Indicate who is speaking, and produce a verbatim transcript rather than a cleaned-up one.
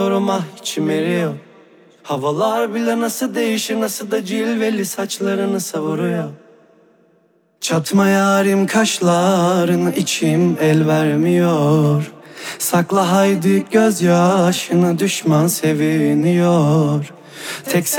Speaker 1: Ah içim eriyor. Havalar bile nasıl değişir, nasıl da cilveli saçlarını savuruyor. Çatma yarim kaşlarını, içim el vermiyor. Sakla haydi gözyaşını, düşman seviniyor. Tek